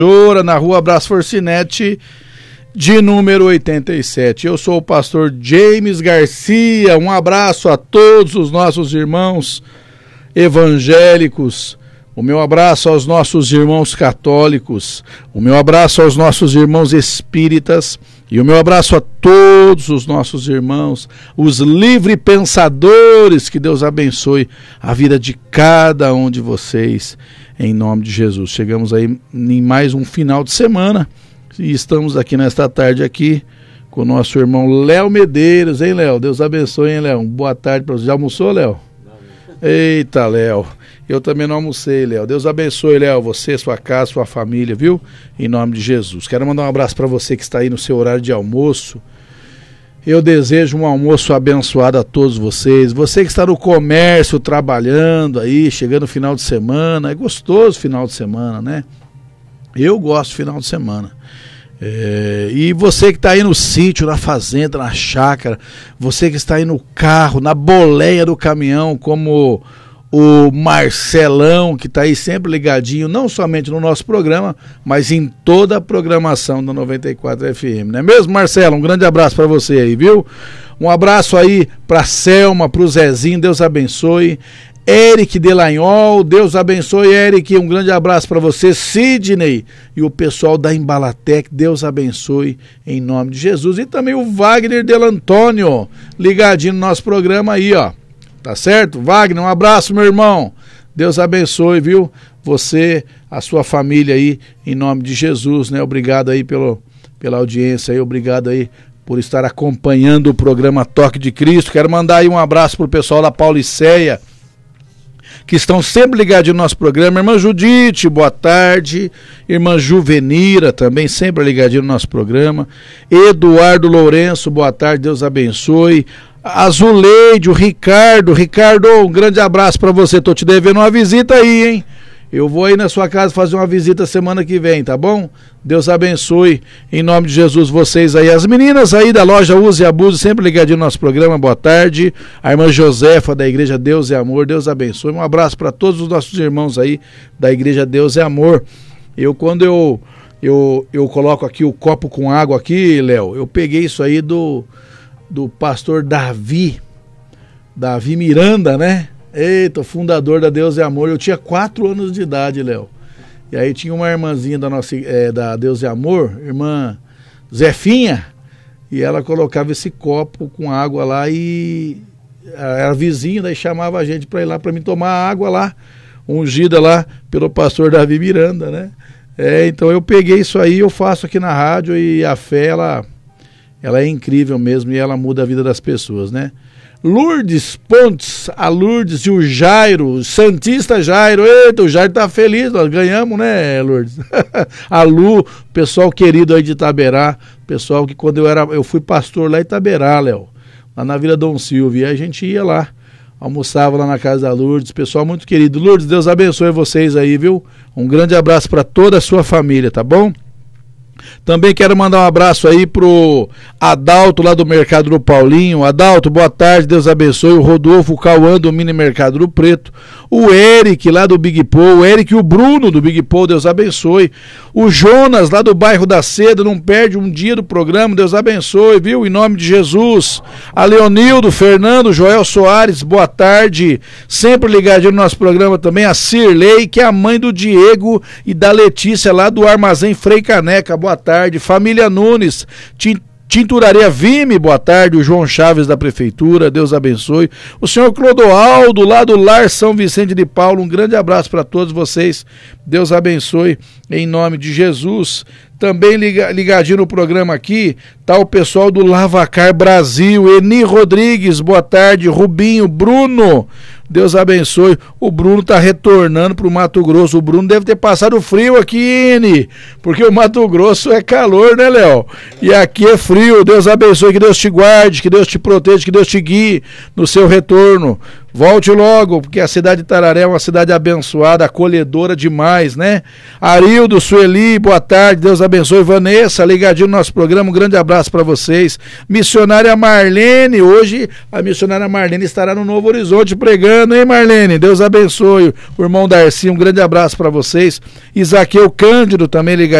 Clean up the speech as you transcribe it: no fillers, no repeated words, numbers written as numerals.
Na rua Brás Forcinete, de número 87. Eu sou o pastor James Garcia. Um abraço a todos os nossos irmãos evangélicos. O meu abraço aos nossos irmãos católicos. O meu abraço aos nossos irmãos espíritas. E o meu abraço a todos os nossos irmãos, os livre pensadores. Que Deus abençoe a vida de cada um de vocês, em nome de Jesus. Chegamos aí em mais um final de semana e estamos aqui nesta tarde aqui com o nosso irmão Léo Medeiros, hein, Léo? Deus abençoe, hein, Léo? Boa tarde para você. Já almoçou, Léo? Eita, Léo. Eu também não almocei, Léo. Deus abençoe, Léo, você, sua casa, sua família, viu? Em nome de Jesus. Quero mandar um abraço para você que está aí no seu horário de almoço. Eu desejo um almoço abençoado a todos vocês. Você que está no comércio, trabalhando aí, chegando no final de semana. É gostoso final de semana, né? Eu gosto de final de semana. E você que está aí no sítio, na fazenda, na chácara, você que está aí no carro, na boleia do caminhão, como o Marcelão, que está aí sempre ligadinho, não somente no nosso programa, mas em toda a programação da 94 FM, não é mesmo, Marcelo? Um grande abraço para você aí, viu? Um abraço aí para Selma, para o Zezinho, Deus abençoe. Eric Delanhol, Deus abençoe, Eric, um grande abraço para você. Sidney e o pessoal da Embalatec, Deus abençoe em nome de Jesus. E também o Wagner Delantônio, ligadinho no nosso programa aí, ó. Tá certo? Wagner, um abraço, meu irmão. Deus abençoe, viu? Você, a sua família aí, em nome de Jesus, né? Obrigado aí pela audiência aí, obrigado aí por estar acompanhando o programa Toque de Cristo. Quero mandar aí um abraço pro pessoal da Pauliceia, que estão sempre ligadinhos no nosso programa. Irmã Judite, boa tarde. Irmã Juvenira, também sempre ligadinho no nosso programa. Eduardo Lourenço, boa tarde, Deus abençoe. Azuleide, o Ricardo, um grande abraço para você. Tô te devendo uma visita aí, hein? Eu vou aí na sua casa fazer uma visita semana que vem, tá bom? Deus abençoe, em nome de Jesus, vocês aí. As meninas aí da loja Use e Abuse, sempre ligadinho no nosso programa, boa tarde. A irmã Josefa, da Igreja Deus é Amor, Deus abençoe. Um abraço para todos os nossos irmãos aí da Igreja Deus é Amor. Quando eu coloco aqui o copo com água aqui, Léo, eu peguei isso aí do pastor Davi Miranda, né? Eita, fundador da Deus é Amor. Eu tinha 4 anos de idade, Léo. E aí tinha uma irmãzinha da Deus é Amor, irmã Zefinha, e ela colocava esse copo com água lá e era vizinha, daí chamava a gente para ir lá para mim tomar água lá, ungida lá pelo pastor Davi Miranda, né? Então eu peguei isso aí, eu faço aqui na rádio, e a fé, ela é incrível mesmo, e ela muda a vida das pessoas, né? Lourdes Pontes, a Lourdes e o Jairo, o Santista Jairo. Eita, o Jairo tá feliz, nós ganhamos, né, Lourdes? A Lu, pessoal querido aí de Itaberá, pessoal que quando eu fui pastor lá em Itaberá, Léo, lá na Vila Dom Silvio, e a gente ia lá, almoçava lá na casa da Lourdes, pessoal muito querido. Lourdes, Deus abençoe vocês aí, viu? Um grande abraço para toda a sua família, tá bom? Também quero mandar um abraço aí pro Adalto lá do Mercado do Paulinho. Adalto, boa tarde, Deus abençoe. O Rodolfo, o Cauã do Mini Mercado do Preto. O Eric lá do Big Paul. O Eric e o Bruno do Big Paul, Deus abençoe. O Jonas lá do bairro da Seda, não perde um dia do programa, Deus abençoe, viu? Em nome de Jesus. A Leonildo, Fernando, Joel Soares, boa tarde. Sempre ligadinho no nosso programa também. A Cirlei, que é a mãe do Diego e da Letícia lá do Armazém Frei Caneca, boa tarde. Família Nunes, Tinturaria Vime, boa tarde. O João Chaves da Prefeitura, Deus abençoe. O senhor Clodoaldo lá do Lar São Vicente de Paulo, um grande abraço para todos vocês, Deus abençoe em nome de Jesus. Também ligadinho no programa aqui, tá o pessoal do Lavacar Brasil, Eni Rodrigues, boa tarde. Rubinho, Bruno, Deus abençoe. O Bruno tá retornando pro Mato Grosso. O Bruno deve ter passado frio aqui, Eni, porque o Mato Grosso é calor, né, Léo? E aqui é frio. Deus abençoe, que Deus te guarde, que Deus te proteja, que Deus te guie no seu retorno. Volte logo, porque a cidade de Tararé é uma cidade abençoada, acolhedora demais, né? Arildo, Sueli, boa tarde, Deus abençoe. Vanessa, ligadinho no nosso programa, um grande abraço para vocês. Missionária Marlene, hoje a missionária Marlene estará no Novo Horizonte pregando, hein, Marlene? Deus abençoe. O irmão Darcy, um grande abraço para vocês. Isaqueu Cândido também ligadinho.